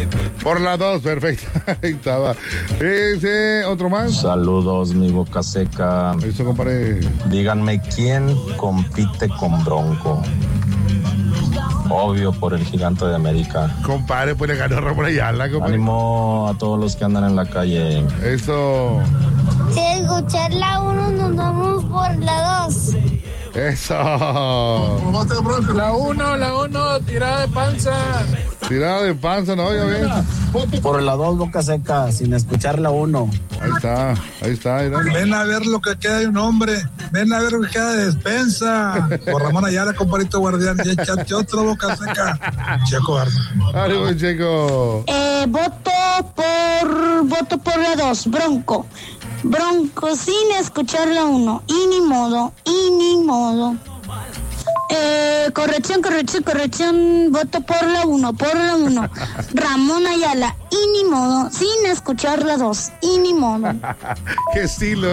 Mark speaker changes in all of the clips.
Speaker 1: Por la 2, perfecto. Ahí estaba. Otro más.
Speaker 2: Saludos, mi boca seca.
Speaker 1: Eso, compadre.
Speaker 2: Díganme, ¿quién compite con Bronco? Obvio, por el Gigante de América.
Speaker 1: Compadre, pues le ganó Ramón Ayala, compadre.
Speaker 2: Ánimo a todos los que andan en la calle.
Speaker 1: Eso.
Speaker 3: Si escuchar la 1, nos vamos por la 2.
Speaker 1: Eso.
Speaker 4: La 1, tirada de panza.
Speaker 1: Tirada de panza, no, ya ves.
Speaker 5: Por la 2, boca seca, sin escuchar la 1.
Speaker 1: Ahí está.
Speaker 4: Ven a ver lo que queda de un hombre. Ven a ver lo que queda de despensa. Por Ramón Ayala, compadrito guardián. Y échate otro, boca seca. Checo Garza.
Speaker 1: Ánimo, Checo.
Speaker 3: Voto por la 2, Bronco. Bronco sin escuchar la 1. Y ni modo. Corrección. Voto por la 1. Ramón Ayala. Y ni modo. Sin escuchar la 2. Y ni modo.
Speaker 1: Qué estilo,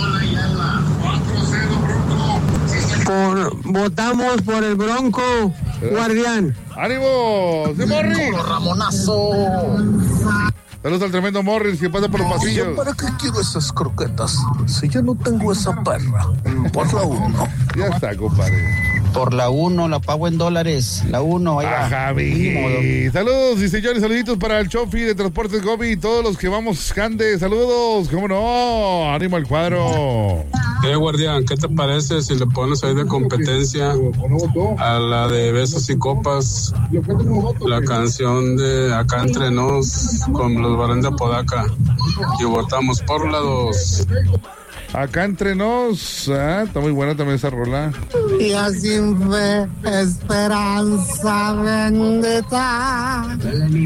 Speaker 6: Votamos por el Bronco guardián.
Speaker 1: ¡Ánimo! ¡Sí, Morris!
Speaker 5: ¡Ramonazo!
Speaker 1: Saludos al tremendo Morris que pasa por los pasillos.
Speaker 5: ¿Para qué quiero esas croquetas? Si ya no tengo esa perra. Por la 1.
Speaker 1: Ya está, compadre.
Speaker 5: Por la 1, la pago en dólares. La 1, ahí va.
Speaker 1: Javi. Saludos y señores, saluditos para el Chofi de Transportes Gobi y todos los que vamos, Cande. Saludos, cómo no. Ánimo al cuadro.
Speaker 7: Guardián, ¿qué te parece si le pones ahí de competencia a la de Besos y Copas, la canción de Acá Entre Nos con los Barón de Apodaca? Y votamos por la 2.
Speaker 1: Acá Entre Nos, está muy buena también esa rola.
Speaker 6: Y sin fe, esperanza bendita.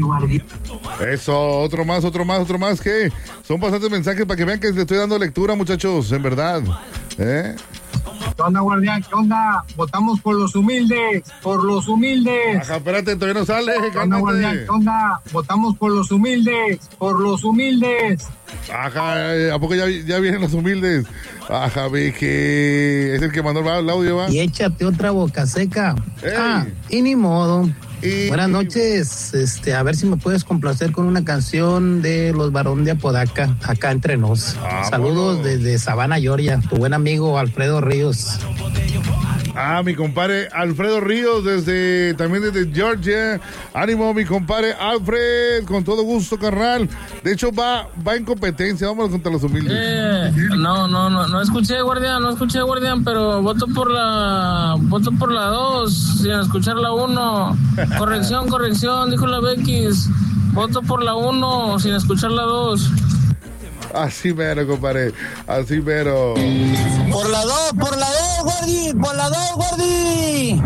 Speaker 1: Eso, otro más, que son bastantes mensajes para que vean que les estoy dando lectura, muchachos, en verdad.
Speaker 4: ¿Qué onda, guardián? ¿Qué onda? Votamos por los humildes.
Speaker 1: Ajá, espérate, todavía no sale.
Speaker 4: ¿Qué onda, guardián? ¿Qué onda? Votamos por los humildes.
Speaker 1: Ajá, ¿a poco ya vienen los humildes? Ajá, ve que es el que mandó el audio, ¿va?
Speaker 6: Y échate otra boca seca. Y ni modo. Buenas noches, a ver si me puedes complacer con una canción de los Barón de Apodaca, Acá Entre Nos. Saludos desde Savannah, Georgia, tu buen amigo Alfredo Ríos.
Speaker 1: Mi compadre Alfredo Ríos, también desde Georgia. Ánimo, mi compadre Alfred, con todo gusto, carnal. De hecho, va en competencia, vámonos contra los humildes.
Speaker 8: No escuché, guardián, pero voto por la 2, sin escuchar la 1. Corrección, dijo la Bequis. Voto por la 1, sin escuchar la 2.
Speaker 1: Así mero, compadre. Así mero.
Speaker 5: Por la 2, Gordi. Por la 2, Gordi.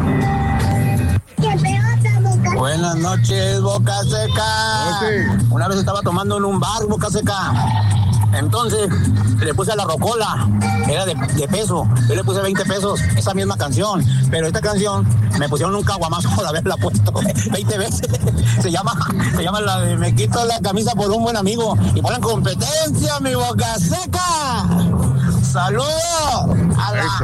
Speaker 5: Buenas noches, boca seca. Una vez estaba tomando en un bar, boca seca. Entonces le puse a la rocola, era de peso. Yo le puse 20 pesos, esa misma canción. Pero esta canción me pusieron un caguamazo por haberla puesto 20 veces. Se llama la de Me quito la camisa por un buen amigo. Y por la competencia, mi boca seca. Saludos a la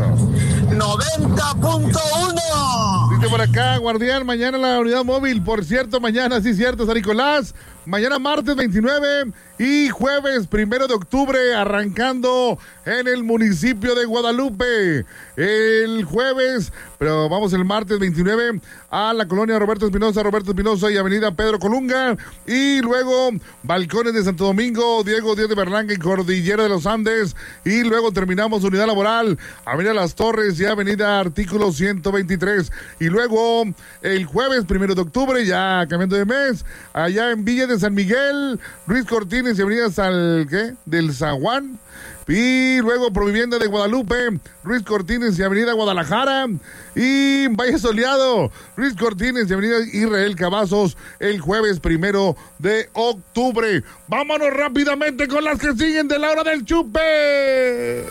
Speaker 5: 90.1.
Speaker 1: Dice por acá, guardián, mañana la unidad móvil. Por cierto, mañana, sí cierto, San Nicolás. Mañana martes 29 y jueves 1 de octubre arrancando en el municipio de Guadalupe. El jueves, pero vamos el martes 29 a la colonia Roberto Espinosa y avenida Pedro Colunga. Y luego Balcones de Santo Domingo, Diego Díaz de Berlanga y Cordillera de los Andes. Y luego terminamos unidad laboral, avenida Las Torres y avenida Artículo 123. Y luego el jueves 1 de octubre, ya cambiando de mes, allá en Villa de San Miguel, Luis Cortines y avenida del Zaguán. Y luego Provivienda de Guadalupe, Luis Cortines y avenida Guadalajara. Y Valle Soleado, Luis Cortines y avenida Israel Cavazos, el jueves 1 de octubre. Vámonos rápidamente con las que siguen de la hora del chupe.